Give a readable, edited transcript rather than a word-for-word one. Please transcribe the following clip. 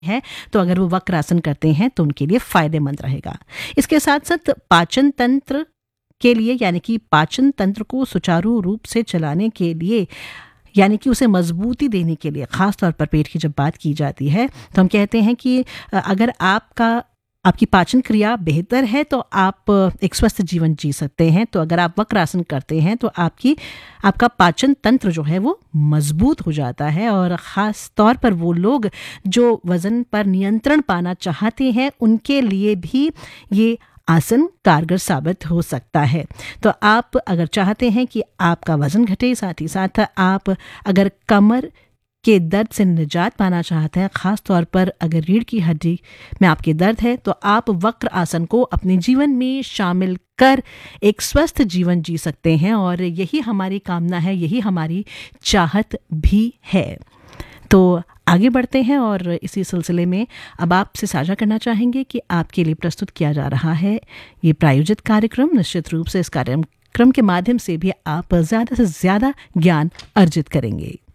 है तो अगर वो वक्रासन करते हैं तो उनके लिए फायदेमंद रहेगा। इसके साथ साथ पाचन तंत्र के लिए यानी कि पाचन तंत्र को सुचारू रूप से चलाने के लिए यानी कि उसे मजबूती देने के लिए ख़ास तौर पर पेट की जब बात की जाती है तो हम कहते हैं कि अगर आपकी पाचन क्रिया बेहतर है तो आप एक स्वस्थ जीवन जी सकते हैं। तो अगर आप वक्रासन करते हैं तो आपका पाचन तंत्र जो है वो मजबूत हो जाता है और ख़ास तौर पर वो लोग जो वज़न पर नियंत्रण पाना चाहते हैं उनके लिए भी ये आसन कारगर साबित हो सकता है। तो आप अगर चाहते हैं कि आपका वज़न घटे, साथ ही साथ आप अगर कमर के दर्द से निजात पाना चाहते हैं, ख़ास तौर पर अगर रीढ़ की हड्डी में आपके दर्द है तो आप वक्र आसन को अपने जीवन में शामिल कर एक स्वस्थ जीवन जी सकते हैं और यही हमारी कामना है, यही हमारी चाहत भी है। तो आगे बढ़ते हैं और इसी सिलसिले में अब आपसे साझा करना चाहेंगे कि आपके लिए प्रस्तुत किया जा रहा है ये प्रायोजित कार्यक्रम। निश्चित रूप से इस कार्यक्रम के माध्यम से भी आप ज़्यादा से ज़्यादा ज्ञान अर्जित करेंगे।